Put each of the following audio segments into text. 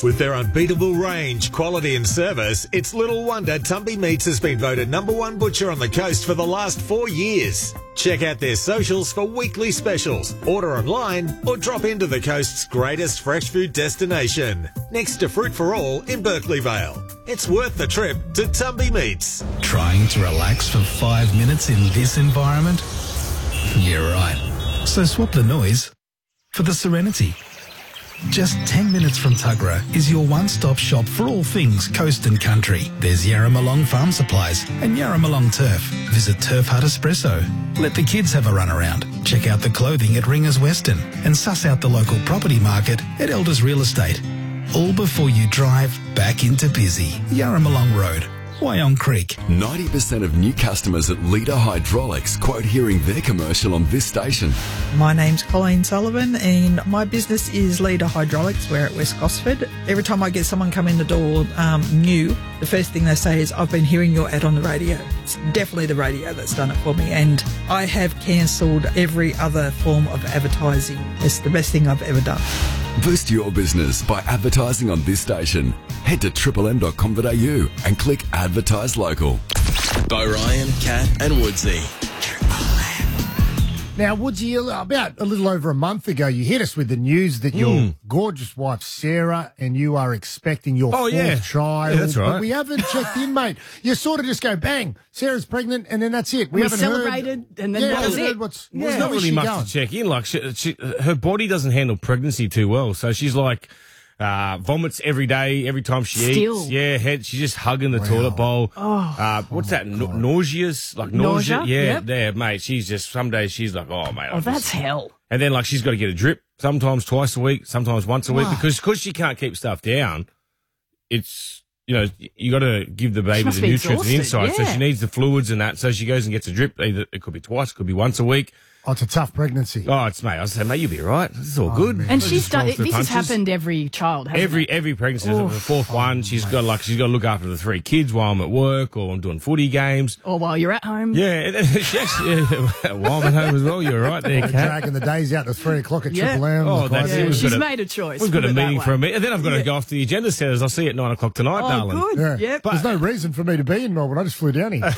With their unbeatable range, quality and service, it's little wonder Tumby Meats has been voted #1 butcher on the coast for the last 4 years. Check out their socials for weekly specials, order online or drop into the coast's greatest fresh food destination, next to Fruit for All in Berkeley Vale. It's worth the trip to Tumby Meats. Trying to relax for 5 minutes in this environment? You're right. So swap the noise for the serenity. Just 10 minutes from Tuggerah is your one-stop shop for all things coast and country. There's Yarramalong Farm Supplies and Yarramalong Turf. Visit Turf Hut Espresso. Let the kids have a run around. Check out the clothing at Ringers Western and suss out the local property market at Elders Real Estate. All before you drive back into busy Yarramalong Road, Wyong Creek. 90% of new customers at Leader Hydraulics quote hearing their commercial on this station. My name's Colleen Sullivan and my business is Leader Hydraulics. We're at West Gosford. Every time I get someone come in the door new, the first thing they say is, I've been hearing your ad on the radio. It's definitely the radio that's done it for me, and I have cancelled every other form of advertising. It's the best thing I've ever done. Boost your business by advertising on this station. Head to triplem.com.au and click Advertise Local. By Ryan, Kat and Woodsy. Now, Woodsy, about a little over a month ago, you hit us with the news that your gorgeous wife, Sarah, and you are expecting your fourth child. Yeah, that's right. But we haven't checked in, mate. You sort of just go, bang, Sarah's pregnant, and then that's it. We haven't celebrated, and then that was it. What's There's not really much to check in. Like, her body doesn't handle pregnancy too well, so she's like vomits every day, every time she eats. Yeah, she's just hugging the toilet bowl. What's that? Nauseous, like nausea. Yeah, mate. She's just some days she's like, oh mate. Oh, that's hell. And then like she's got to get a drip sometimes twice a week, sometimes once a week because she can't keep stuff down. It's you got to give the baby the nutrients and inside, so she needs the fluids and that. So she goes and gets a drip. Either it could be twice, it could be once a week. Oh, it's a tough pregnancy. Oh, it's mate. I said, mate, you'll be all right. This is all good. Man. And she's done. This has happened every child. Every pregnancy. The fourth one, she's got to look after the 3 kids while I'm at work or I'm doing footy games or while you're at home. Yeah, while I'm at home as well. You're right there, Kat. Dragging the days out to 3 o'clock at Triple M. Oh, that's it. She's made a choice. We've got a meeting for a meeting, and then I've got to go off to the agenda setters. I'll see you at 9 o'clock tonight, darling. Oh, good. Yeah. But there's no reason for me to be in Melbourne. I just flew down here.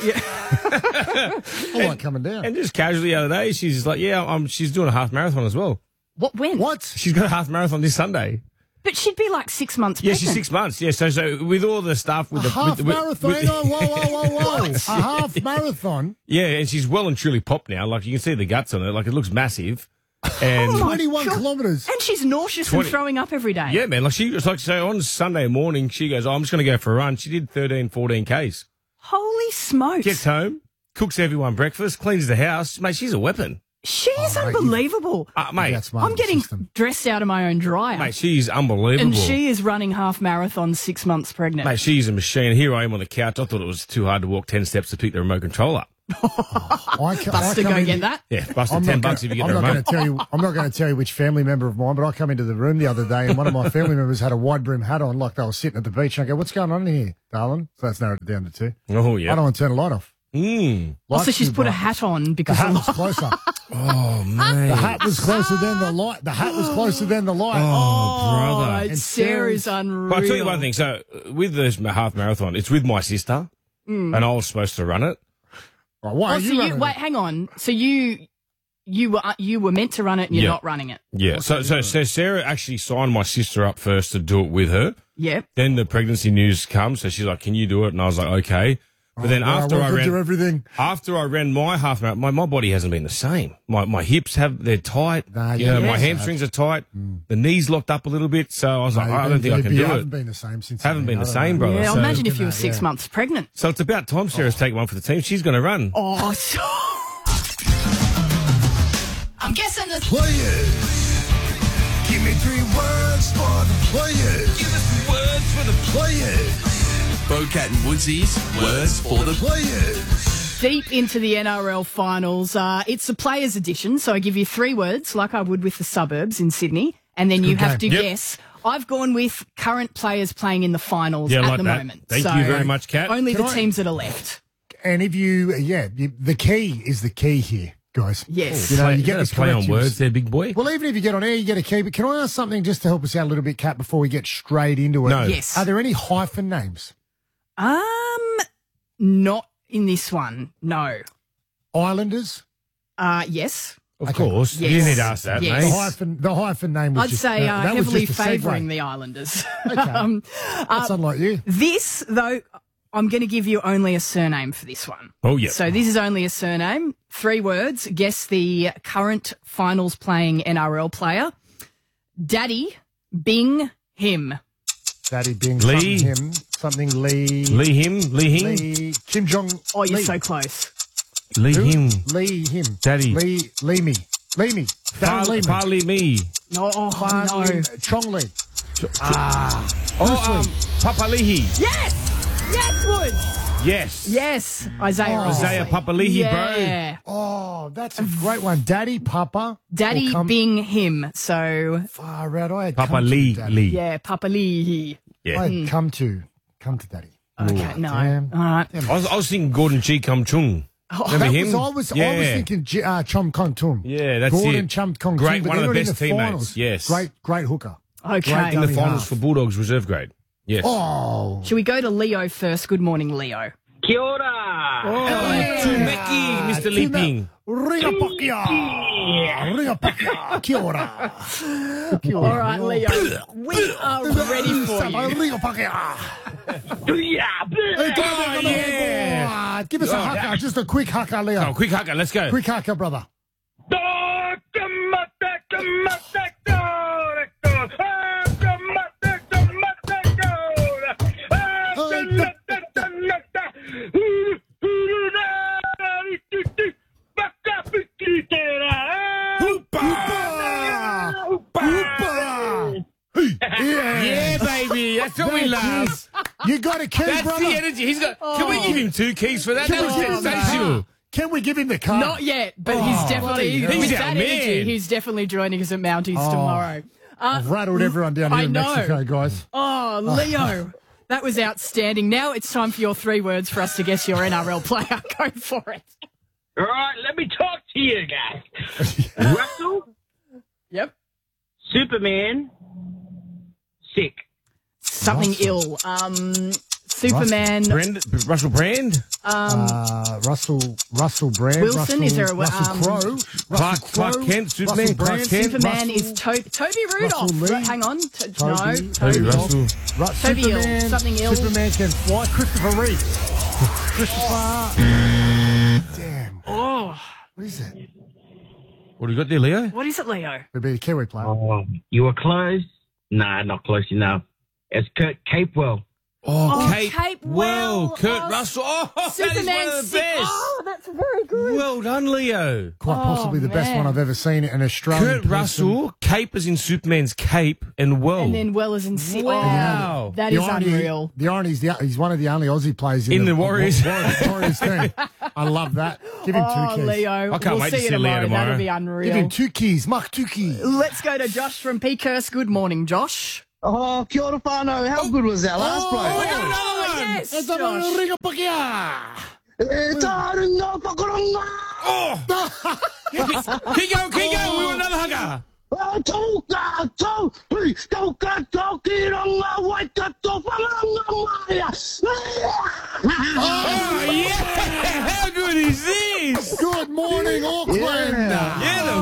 I like coming down. And just casually the other day, she's like, she's doing a half marathon as well. When? What? She's got a half marathon this Sunday. But she'd be like 6 months pregnant. Yeah, she's 6 months. Yeah, so with all the stuff with half marathon. Whoa! A half marathon. Yeah, and she's well and truly popped now. Like you can see the guts on it. Like it looks massive. And 21 kilometres. And she's nauseous and throwing up every day. Yeah, man. Like so on Sunday morning, she goes, I'm just going to go for a run. She did 13, 14 Ks. Holy smokes! Gets home, cooks everyone breakfast, cleans the house. Mate, she's a weapon. She is unbelievable. Mate, I'm getting dressed out of my own dryer. Mate, she's unbelievable. And she is running half marathons 6 months pregnant. Mate, she's a machine. Here I am on the couch. I thought it was too hard to walk 10 steps to pick the remote control up. Buster, go get that? Yeah, Buster, $10 if you get the remote. I'm not going to tell you which family member of mine, but I come into the room the other day and one of my family members had a wide brim hat on like they were sitting at the beach. And I go, what's going on in here, darling? So that's narrowed it down to 2. Oh, yeah. I don't want to turn the light off. So she's put a hat on because the hat was closer. Oh, man. The hat was closer than the light. Oh, brother. And Sarah's unreal. Well, I'll tell you one thing. So with this half marathon, it's with my sister, and I was supposed to run it. Oh, why are you running it? Wait, hang on. So you were meant to run it and you're not running it. Yeah. So Sarah actually signed my sister up first to do it with her. Yeah. Then the pregnancy news comes, so she's like, "Can you do it?" And I was like, "Okay." But then after I ran my half marathon, my body hasn't been the same. My hips they're tight. My hamstrings are tight. The knees locked up a little bit. So I was like, I don't think I can do it. Haven't been the same since. Haven't been the same, brother. Yeah, imagine if you were 6 months pregnant. So it's about time Sarah's taking one for the team. She's going to run. Oh, I'm guessing the Players. Give me 3 words for the players. Give us words for the Players. Bocat and Woodsy's words for the players. Deep into the NRL finals. It's a players edition, so I give you 3 words, like I would with the suburbs in Sydney, and then you have to guess. I've gone with current players playing in the finals at the moment. Thank you very much, Kat. Only the teams that are left. And if the key is the key here. guys. Yes. You know, you get get a this play on corrections. words there, big boy. Well, even if you get on air, you get to keep it. Can I ask something just to help us out a little bit, Kat, before we get straight into it? No. Yes. Are there any hyphen names? Not in this one. No. Islanders? Yes. Of course. Yes. You didn't need to ask that, Yes. mate. The hyphen name was I'd just, say that was heavily just a segue. favouring the Islanders. Okay. That's unlike you. This, though, I'm going to give you only a surname for this one. Oh, yeah. So this is only a surname. 3 words. Guess the current finals playing NRL player. Daddy, Bing, him. Daddy Bing, Lee. something Lee. Lee him. Lee. Kim Jong. Oh, you're Lee. so close. Lee Who? him. Lee him. Daddy. Lee me. Darren Leeman. Parley me. No, no. Chong Lee. Papalihi. Yes, Woods. Yes. Yes, Isaiah. Isaiah Papalihi, yeah. Oh, that's a great one. Daddy, Papa. Daddy, or come- Bing, him. So, Far out. I had Papa come to Lee. Daddy. Lee. yeah, Papa Lee. Yeah. I had come to Daddy. Okay, no. damn. All right. I was thinking Gordon Chi Kum Chung. Remember him? I was Yeah. thinking Chum Kong Tum. Yeah, that's Gordon it. Chum Kong Great, Tum. but one of they're the not in best the teammates. finals. Yes. Great hooker. Okay. In the Dummy finals half. for Bulldogs reserve grade. Yes. Oh. Should we go to Leo first? Good morning, Leo. Kia ora! Tumeki, Mr. Leaping. Ringapakia. Kia ora. All right, Leo. We are ready for you. Ringapakia. Oh, yeah. Give us a haka, just a quick haka, Leo. Oh, quick haka, let's go. Quick haka, brother. Yeah, baby. That's what we love. You got a key, That's brother. the energy. He's got. Can we give him 2 keys for that? Can That we was give him the sensational. car? Can we give him the car? Not yet, but he's definitely bloody hell. with He's that our energy. man. He's definitely joining us at Mounties tomorrow. I've rattled everyone down here I in know. Mexico, guys. Oh, Leo, that was outstanding. Now it's time for your 3 words for us to guess your NRL player. Go for it. All right, let me talk to you guys. Russell, Yep. Superman, sick. Something ill. Superman. Russell Brand? Russell Brand. Wilson, is there a- Russell Crowe? Clark Kent, Superman, Russell Clark Brand, Kent. Superman is Toby Rudolph. Russell Lee. Hang on. Toby Russell. Toby ill. Superman, Something ill. Superman can fly. Christopher Reeve. Christopher. Damn. Oh, What is it? What do you got there, Leo? what is it, Leo? It'd be a Kiwi player. Oh, you were close. Nah, not close enough. It's Kurt Capewell. Oh, Cape Well. Kurt Russell. Oh, that is one Superman of the sick. best. Oh, that's very good. Well done, Leo. Quite possibly the best man. one I've ever seen. An Australian Kurt person. Russell, cape as in Superman's cape, and well. And then Wellers and Sid. Wow. Oh, that The is irony- unreal. The irony is he's one of the only Aussie players In the Warriors. Warriors team. I love that. Give him 2 Oh, keys. Leo. I can't we'll wait to see you see Leo tomorrow. tomorrow. That'll be Give unreal. him 2 keys. Mark 2 keys. Let's go to Josh from Peakhurst. Good morning, Josh. Oh, kia ora whanau. How good was that last play? Oh, yes, It's a Josh. ringa pakia. E tāringa whakaronga. Keep going. We want another hugger. Tauka, tau, hui, tauka, tauki ronga, waikato, whangaranga maia. Oh, yeah. How good is this? Good morning, Auckland. Yeah, the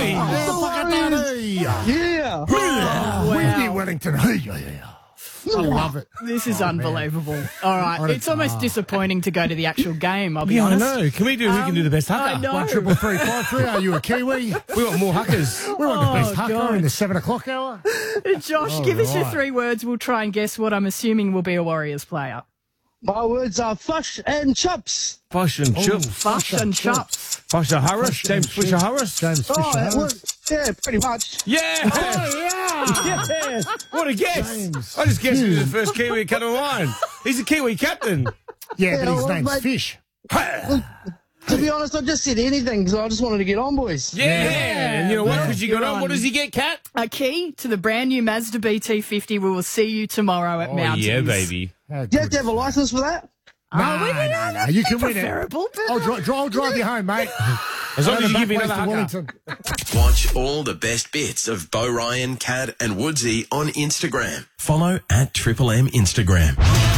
boy. Yeah. Windy Wellington. I love it. This is unbelievable. All right. What a- It's almost disappointing to go to the actual game, I'll be Yeah, I honest. know. Can we do who can do the best hugger? I know. 1-3-3-5-3. Are you a Kiwi? We want more huckers. We want the best haka God. in the 7 o'clock hour. Josh, give us your right. 3 words. We'll try and guess what I'm assuming will be a Warriors player. My words are fush and chups. Fish and chips. Fush and Chops. Fisher Harris. James Fisher Harris. James Fisher. Oh, that Harris. was, yeah, pretty much. Yeah. Yeah. What a guess. James. I just guessed he was the first Kiwi to come to mind. He's a Kiwi captain. Yeah, but his well, name's mate. Fish. To be honest, I just said anything because I just wanted to get on, boys. Yeah. And you know what? Because you got Good on. What on. does he get, Kat? A key to the brand new Mazda BT50. We will see you tomorrow at Oh, Mounties. yeah, baby. How Do you have good to have a license for that? No, you can win it. Preferable, but- I'll drive you home, mate. As long Go as to you give me Back another West hugger. to Wellington. Watch all the best bits of Bo Ryan, Cad and Woodsy on Instagram. Follow at Triple M Instagram.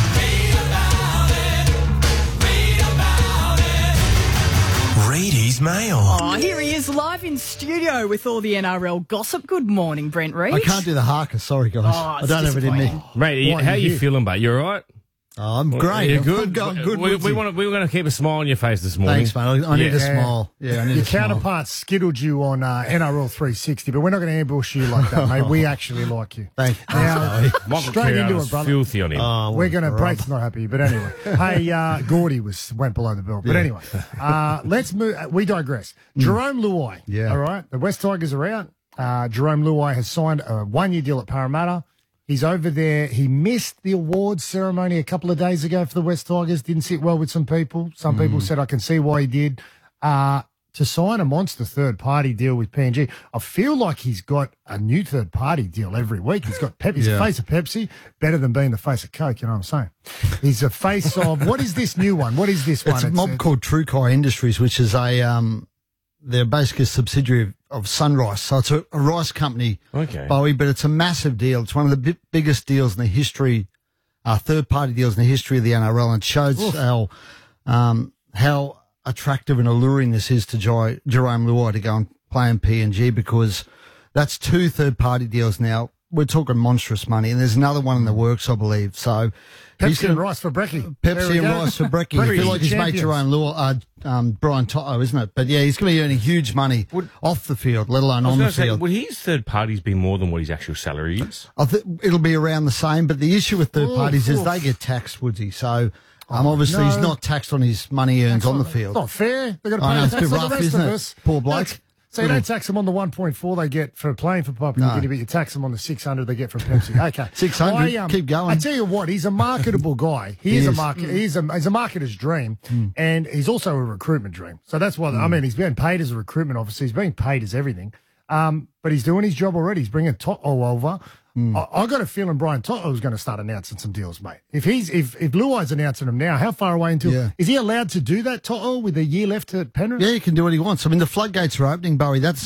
Read his mail. Oh, here he is live in studio with all the NRL gossip. Good morning, Brent Reed. I can't do the harker. Sorry, guys. Oh, I don't have it in me. disappointing. Mate, Why how are you you here? feeling, mate? You all right? Oh, I'm great. You're I'm good. going good. We Woodsy. were going to keep a smile on your face this morning. Thanks, mate. I need a smile. Yeah, I need Your a smile. counterpart skittled you on NRL 360, but we're not going to ambush you like that, mate. We actually like you. Thank you. Now, Michael straight into Carriano's it, brother. filthy on him. Oh, We're going to. Rob. Braith's not happy, but anyway. Hey, Gordy went below the belt, but Yeah. anyway, let's move. We digress. Jerome Luai. Yeah. All right. The West Tigers are out. Jerome Luai has signed a 1-year deal at Parramatta. He's over there. He missed the awards ceremony a couple of days ago for the West Tigers. Didn't sit well with some people. Some people said, I can see why he did. To sign a monster third-party deal with PNG, I feel like he's got a new third-party deal every week. He's got Pepsi. He's the face of Pepsi, better than being the face of Coke, you know what I'm saying? He's a face of, what is this new one? What is this one? It's a mob called Trukai Industries, which is they're basically a subsidiary of Sunrise. So it's a rice company, Okay. Bowie, but it's a massive deal. It's one of the biggest deals in the history, third-party deals in the history of the NRL, and it shows how attractive and alluring this is to Jerome Luai to go and play in PNG, because that's 2 third-party deals now. We're talking monstrous money, and there's another one in the works, I believe. So he's Pepsi and rice for brekkie. There we Pepsi and go. rice for brekkie. I feel like he's made Jerome Luai, Brian Toto, isn't it? But yeah, he's going to be earning huge money off the field, let alone on the field. Would his third parties be more than what his actual salary is? I think it'll be around the same, but the issue with third parties is they get taxed, Woodsy. So obviously he's not taxed on his money he earns on the field. It's not fair. They've got to I pay know, the it's a tax bit on the rough, rest isn't of it? us. Poor bloke. So you don't tax them on the 1.4 they get for playing for Papua New Guinea, but you tax them on the 600 they get from Pepsi. Okay. 600, keep going. I tell you what, he's a marketable guy. He's a marketer's dream, and he's also a recruitment dream. So that's why, I mean, he's being paid as a recruitment officer. He's being paid as everything. But he's doing his job already. He's bringing Toto over. I got a feeling Brian Toto is going to start announcing some deals, mate. If Luai's announcing them now, how far away until is he allowed to do that, Toto, with a year left at Penrith? Yeah, he can do what he wants. I mean, the floodgates are opening, Bowie. That's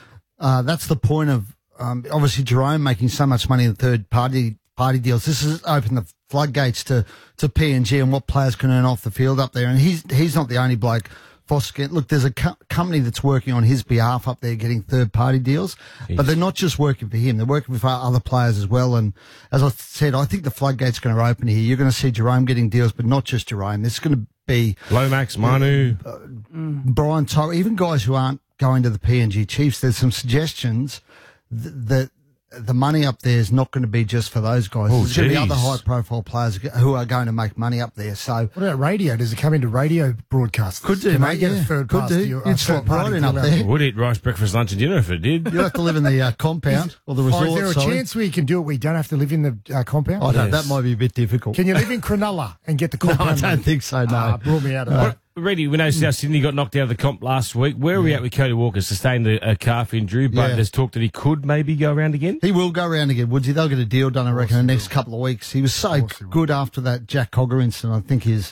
the point of obviously Jerome making so much money in third party deals. This has opened the floodgates to PNG and what players can earn off the field up there. And he's not the only bloke. Look, there's a company that's working on his behalf up there getting third-party deals, but they're not just working for him. They're working for other players as well. And as I said, I think the floodgate's going to open here. You're going to see Jerome getting deals, but not just Jerome. There's going to be Lomax, Manu, Brian Toto, even guys who aren't going to the PNG Chiefs. There's some suggestions that the money up there is not going to be just for those guys. There's going to be other high-profile players who are going to make money up there. So, what about radio? Does it come into radio broadcasts? Could do, Can mate. they get a Could do. You'd slot right in up there. Would eat rice, breakfast, lunch, and dinner if it did. You have to live in the compound or the resort. Is there a chance where you can do it where you don't have to live in the compound? I don't. That might be a bit difficult. Can you live in Cronulla and get the No, I compound? don't think so. No, brought me out of that. Ready, we know South Sydney got knocked out of the comp last week. Where are we at with Cody Walker? Sustained a calf injury, but there's talk that he could maybe go around again. He will go around again, Woodsy. They'll get a deal done, I reckon, in the next couple of weeks. He was so good after that Jack Cogger incident. I think his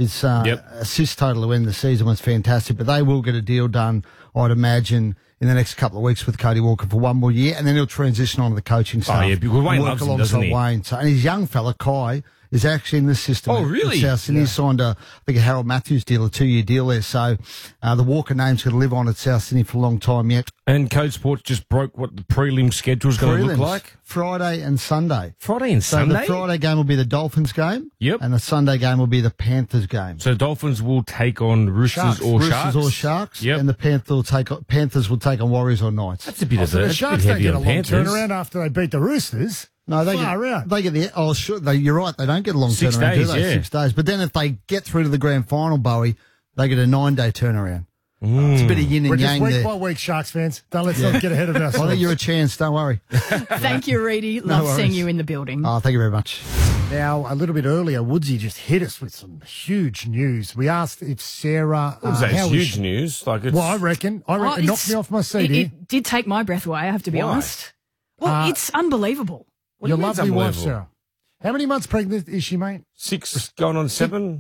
assist total to end the season was fantastic, but they will get a deal done, I'd imagine, in the next couple of weeks with Cody Walker for one more year, and then he'll transition on to the coaching staff. Oh, yeah, because Wayne loves him, doesn't he? Wayne. So, and his young fella, Kai, is actually in the system. Oh, really? At South Sydney. He signed a Harold Matthews deal, a 2-year deal there. So the Walker name's going to live on at South Sydney for a long time yet. And Code Sports just broke what the prelim schedule's going to look like. Friday and Sunday. Friday and Sunday? So the Friday game will be the Dolphins game. Yep. And the Sunday game will be the Panthers game. So Dolphins will take on Roosters or Sharks. Roosters or Sharks. Yep. And the Panthers will take on Warriors or Knights. That's a bit of The Sharks don't get a long turnaround after they beat the Roosters. No, they get the. You're right. They don't get a long 6 turnaround, days, do they? yeah. 6 days. But then if they get through to the grand final, Bowie, they get a 9-day turnaround. It's a bit of yin and We're just yang week there. by week, Sharks fans. Let's not get ahead of ourselves. I think you're a chance. Don't worry. Thank you, Reedy. No Love worries. seeing you in the building. Oh, thank you very much. Now, a little bit earlier, Woodsy just hit us with some huge news. We asked if Sarah... What was that? how Huge news? Like it's... Well, I reckon. It knocked me off my seat here. It did take my breath away, I have to be Why? honest. Well, it's unbelievable. What do Your you mean it's lovely wife, unbelievable? Sarah. How many months pregnant is she, mate? 6 going on 7.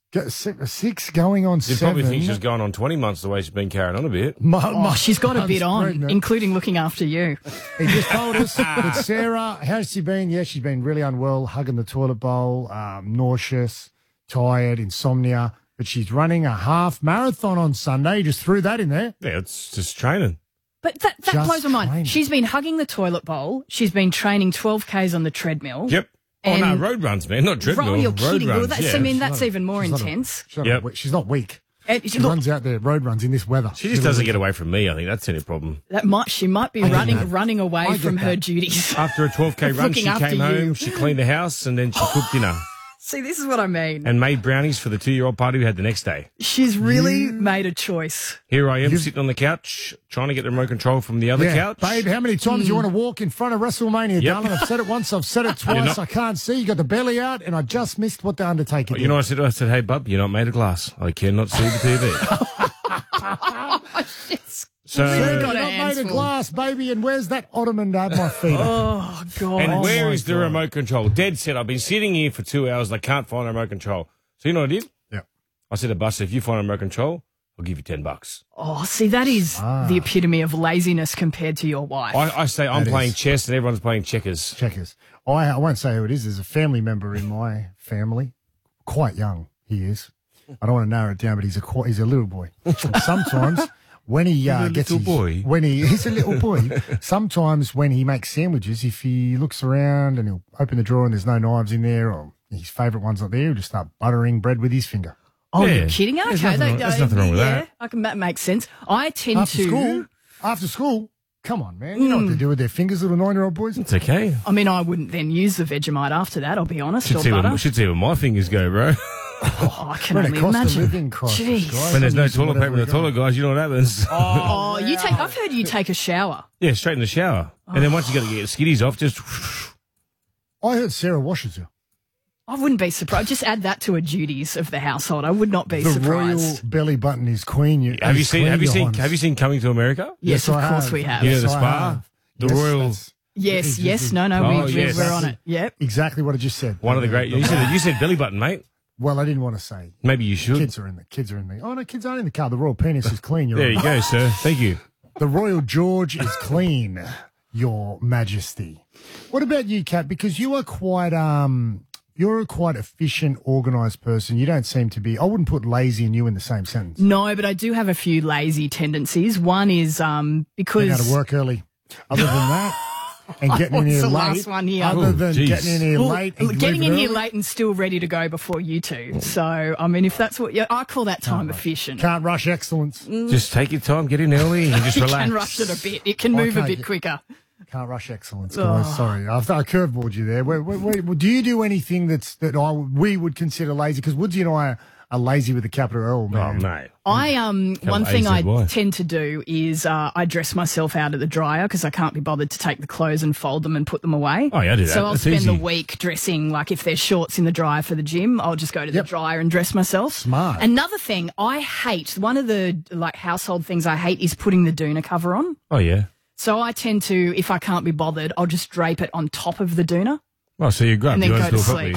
6 going on 7. You probably think she's going on 20 months the way she's been carrying on a bit. She's got a bit on, pregnant. including looking after you. He just told us that Sarah, how's she been? Yeah, she's been really unwell, hugging the toilet bowl, nauseous, tired, insomnia. But she's running a half marathon on Sunday. He just threw that in there. Yeah, it's just training. But that blows my mind. She's been hugging the toilet bowl. She's been training 12Ks on the treadmill. Yep. No, road runs, man, not treadmill. Oh, you're kidding. Road runs, that's even more intense. She's not weak. She look, runs out there, road runs in this weather. She just doesn't get away from me. I think that's any problem. She might be running away from her duties. After a 12K run, she came home, she cleaned the house, and then she cooked dinner. See, this is what I mean. And made brownies for the 2-year-old party we had the next day. She's really made a choice. Here I am sitting on the couch, trying to get the remote control from the other couch. Babe, how many times do you want to walk in front of WrestleMania, darling? I've said it once, I've said it twice. I can't see. You got the belly out, and I just missed what the Undertaker did. You know what I said? I said, hey, bub, you're not made of glass. I cannot see the TV. So you're not made of glass, baby, and where's that ottoman to have my feet on? Oh, God. And where is the remote control? Dead set. I've been sitting here for 2 hours and I can't find a remote control. So you know what I did? Yeah. I said to Buster, if you find a remote control, I'll give you $10. Oh, see, that is the epitome of laziness compared to your wife. I say I'm playing chess and everyone's playing checkers. I won't say who it is. There's a family member in my family, quite young he is. I don't want to narrow it down, but he's a little boy. Sometimes when he he's a little boy. Sometimes when he makes sandwiches, if he looks around and he'll open the drawer and there's no knives in there, or his favourite one's not there, he'll just start buttering bread with his finger. Oh, you're kidding? Okay, there's nothing wrong with that. That makes sense. I tend After school, come on, man. You know what they do with their fingers, little 9-year-old boys? It's okay. I mean, I wouldn't then use the Vegemite after that, I'll be honest. Should see where my fingers go, bro. Oh, I can only imagine. Jeez. When there's no toilet paper in the toilet, guys, you know what happens. I've heard you take a shower. Yeah, straight in the shower. And then once you got to get your skitties off, just... I heard Sarah washes you. I wouldn't be surprised. Just add that to her duties of the household. I would not be surprised. The royal belly button is queen. Have you seen Coming to America? Yes, of course we have. You know the spa? The royal... Yes. No, we're on it. Yep. Exactly what I just said. One of the great... You said belly button, mate. Well, I didn't want to say. Maybe you should. Kids are in the. Oh no, kids aren't in the car. The royal penis is clean. There you go, sir. Thank you. The Royal George is clean, Your Majesty. What about you, Kat? Because you are quite you're a quite efficient, organised person. You don't seem to be. I wouldn't put lazy and you in the same sentence. No, but I do have a few lazy tendencies. One is because being out of work early. Other than that. And getting in here late. Last one here. Other than getting in here late. Getting in here late and still ready to go before you two. So, I mean, if that's what I call that time efficient. Can't rush excellence. Just take your time, get in early, and just relax. You can rush it a bit. It can move a bit quicker. Can't rush excellence, guys. Sorry. I curveballed you there. Do you do anything that we would consider lazy? Because Woodsy and I are lazy with a capital L, man. Oh, mate. One thing I tend to do is I dress myself out of the dryer because I can't be bothered to take the clothes and fold them and put them away. Oh, yeah, I do that. So I'll spend the week dressing, like if there's shorts in the dryer for the gym, I'll just go to the dryer and dress myself. Smart. Another thing I hate, one of the household things I hate is putting the doona cover on. Oh, yeah. So I tend to, if I can't be bothered, I'll just drape it on top of the doona. Oh, so you're grub. And then you go to sleep.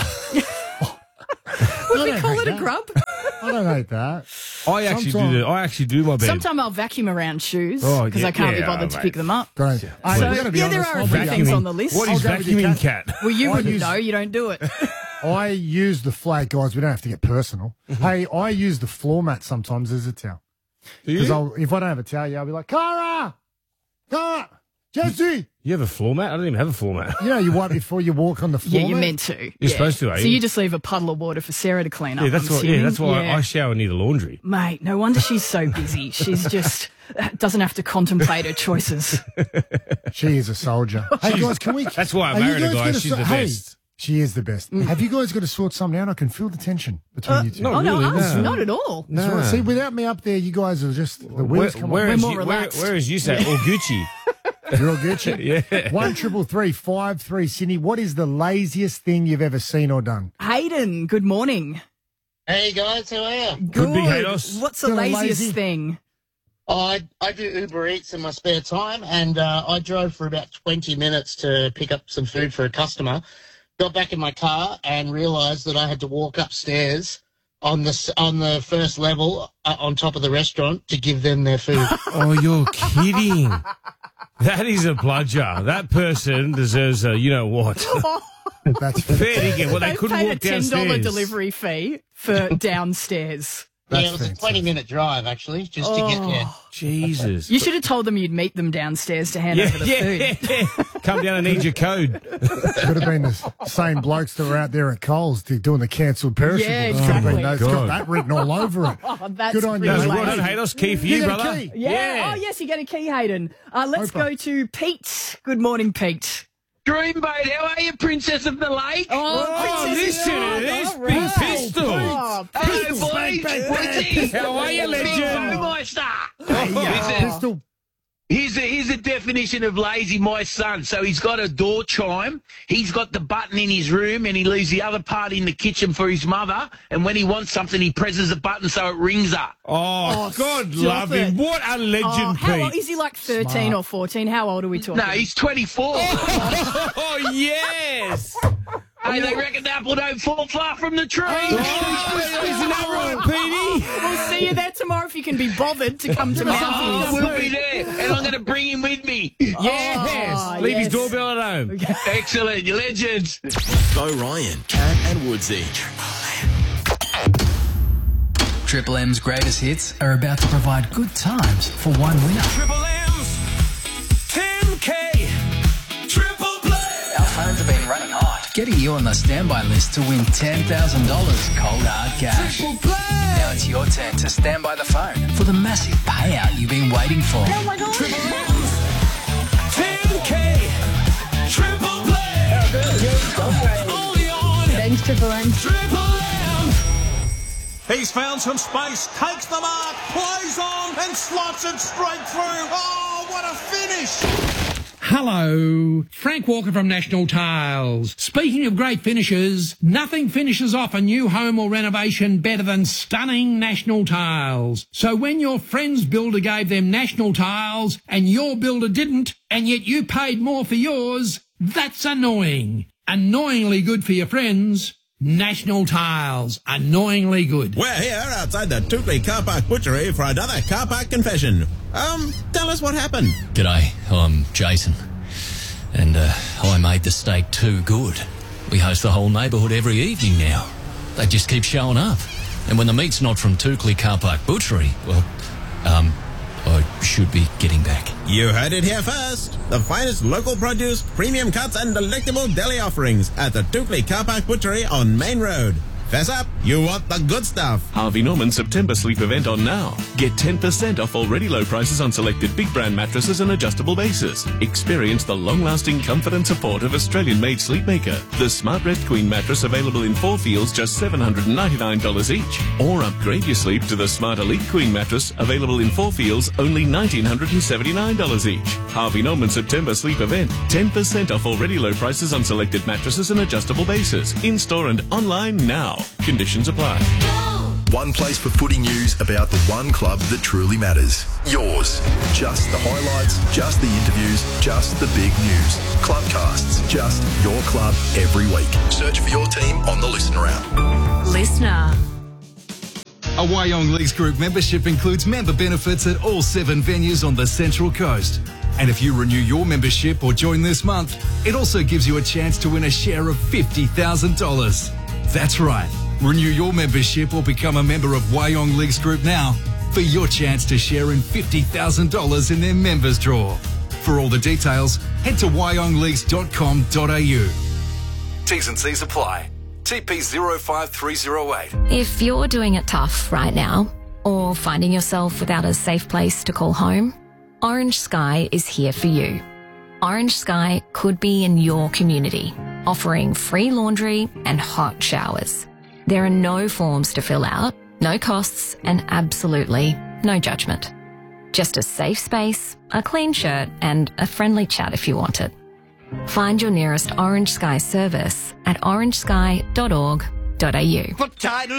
Would we call it a grub? I don't hate that. I actually do my bed. Sometimes I'll vacuum around shoes because I can't be bothered to pick them up. Great. There are a few things on the list. What is vacuuming, Cat? Well, you wouldn't know. You don't do it. I use the flag, guys. We don't have to get personal. Hey, I use the floor mat sometimes as a towel. Because if I don't have a towel, I'll be like, Cara, Jesse. You have a floor mat? I don't even have a floor mat. Yeah, you wipe before you walk on the floor. Yeah, you're meant to. You're supposed to, So you just leave a puddle of water for Sarah to clean up. Yeah, that's why I shower near the laundry. Mate, no wonder she's so busy. She's just doesn't have to contemplate her choices. She is a soldier. Hey guys, can we? That's why I married a guy. She's the best. She is the best. Have you guys got to sort something out? I can feel the tension between you two. Not at all. No. See, without me up there, you guys are just the wheels come on. We're more relaxed. Where is you say all Gucci? You're all Gucci. Yeah. 1-333-5-3 Sydney. What is the laziest thing you've ever seen or done? Hayden, good morning. Hey guys, how are you? Good big haters. What's the laziest thing? I do Uber Eats in my spare time, and I drove for about 20 minutes to pick up some food for a customer. Got back in my car and realised that I had to walk upstairs on the first level on top of the restaurant to give them their food. Oh, you're kidding. That is a bludger. That person deserves a, you know what? That's fair dinkum. Well, they They couldn't paid walk a $10 downstairs. delivery fee for downstairs. Yeah, it was a 20-minute drive, actually, just to get there. Jesus. You should have told them you'd meet them downstairs to hand over the food. Come down and need your code. Could have been the same blokes that were out there at Coles doing the cancelled perishables. Yeah, Could have been exactly. those. Got that written all over it. Oh, that's Good on you. really Well lame. done, Haydos. Key for you, You got a brother. key. Yeah. Oh, yes, you get a key, Hayden. Let's go to Pete. Good morning, Pete. Dreamboat, how are you, Princess of the Lake? Oh, listen to this big pistol. Hello, boys. How are you, legend? My star. Pistol. Here's a definition of lazy, my son. So he's got a door chime. He's got the button in his room, and he leaves the other part in the kitchen for his mother. And when he wants something, he presses the button so it rings her. Oh, God stop love him. it. What a legend, How old, Pete. is he like 13 or 14? How old are we talking? No, he's 24. Oh, yes. Hey, they reckon the apple don't fall far from the tree. Isn't that right, Petey? We'll see you there tomorrow if you can be bothered to come to Oh, Mount we'll be there, and I'm going to bring him with me. Yes. Oh, Leave yes. his doorbell at home. Excellent, you legends. Bo Ryan, Cat and Woodsy. Triple M's greatest hits are about to provide good times for one winner. Triple M's 10K Triple Play. Our phones have been running hot, getting you on the standby list to win $10,000 cold hard cash. Triple Play. Now it's your turn to stand by the phone for the massive payout you've been waiting for. Oh my God. Triple M's 10K Triple Play. Only on Thanks, Triple M. Triple M. He's found some space, takes the mark, plays on and slots it straight through. Oh, what a finish! Hello, Frank Walker from National Tiles. Speaking of great finishes, nothing finishes off a new home or renovation better than stunning National Tiles. So when your friend's builder gave them National Tiles and your builder didn't, and yet you paid more for yours, that's annoying. Annoyingly good for your friends. National Tiles. Annoyingly good. We're here outside the Tootley Car Park Butchery for another car park confession. Tell us what happened. G'day, I'm Jason, and I made the steak too good. We host the whole neighbourhood every evening now. They just keep showing up. And when the meat's not from Tootley Car Park Butchery, well, I should be getting back. You heard it here first. The finest local produce, premium cuts and delectable deli offerings at the Tootley Car Park Butchery on Main Road. Fess up, you want the good stuff. Harvey Norman September sleep event on now. Get 10% off already low prices on selected big brand mattresses and adjustable bases. Experience the long-lasting comfort and support of Australian-made Sleepmaker. The Smart Red Queen mattress available in 4 feels just $799 each. Or upgrade your sleep to the Smart Elite Queen mattress available in 4 feels only $1,979 each. Harvey Norman September sleep event. 10% off already low prices on selected mattresses and adjustable bases. In-store and online now. Conditions apply. One place for footy news about the one club that truly matters. Yours. Just the highlights, just the interviews, just the big news. Clubcasts, just your club every week. Search for your team on the Listener app. Listener. A Wyong Leagues Group membership includes member benefits at all 7 venues on the Central Coast. And if you renew your membership or join this month, it also gives you a chance to win a share of $50,000. That's right. Renew your membership or become a member of Wyong Leagues Group now for your chance to share in $50,000 in their members draw. For all the details, head to wyongleagues.com.au. T's and C's apply. TP 05308. If you're doing it tough right now, or finding yourself without a safe place to call home, Orange Sky is here for you. Orange Sky could be in your community, offering free laundry and hot showers. There are no forms to fill out, no costs, and absolutely no judgment. Just a safe space, a clean shirt, and a friendly chat if you want it. Find your nearest Orange Sky service at orangesky.org.au. Put tight